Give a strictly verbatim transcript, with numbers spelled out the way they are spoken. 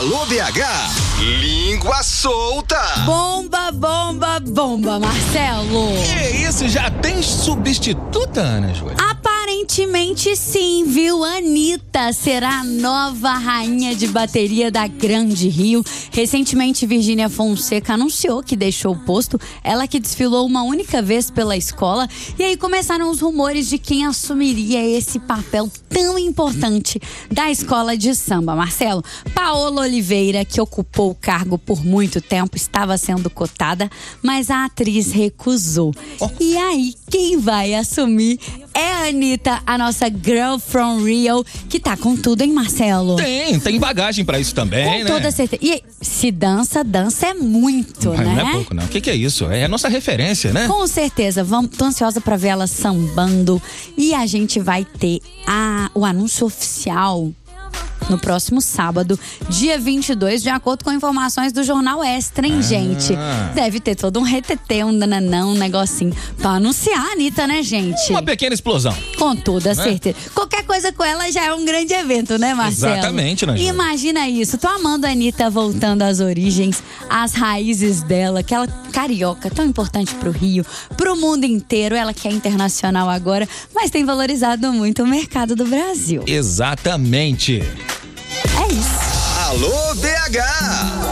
Alô B H, língua solta. Bomba, bomba, bomba, Marcelo. Que isso, já tem substituta, Ana Júlia? Aparentemente sim, viu? Anitta será a nova rainha de bateria da Grande Rio. Recentemente, Virgínia Fonseca anunciou que deixou o posto. Ela que desfilou uma única vez pela escola. E aí começaram os rumores de quem assumiria esse papel tão importante da escola de samba. Marcelo, Paola Oliveira, que ocupou o cargo por muito tempo, estava sendo cotada, mas a atriz recusou. Oh. E aí, quem vai assumir é a Anitta, a nossa girl from Rio, que tá com tudo, hein, Marcelo? Tem, tem bagagem pra isso também, com né? Com toda certeza. E se dança, dança é muito, mas né? Não é pouco, não. O que, que é isso? É a nossa referência, né? Com certeza. Vamos, tô ansiosa pra ver ela sambando. E a gente vai ter a, o anúncio oficial no próximo sábado, dia vinte e dois, de acordo com informações do Jornal Extra, hein, ah. gente? Deve ter todo um retetê, um nananão, um negocinho pra anunciar a Anitta, né, gente? Uma pequena explosão. Com toda né? certeza. Qualquer coisa com ela já é um grande evento, né, Marcelo? Exatamente, né, Júlia? Imagina isso. Tô amando a Anitta voltando às origens, às raízes dela, aquela carioca tão importante pro Rio, pro mundo inteiro. Ela que é internacional agora, mas tem valorizado muito o mercado do Brasil. Exatamente. É isso. Alô B H.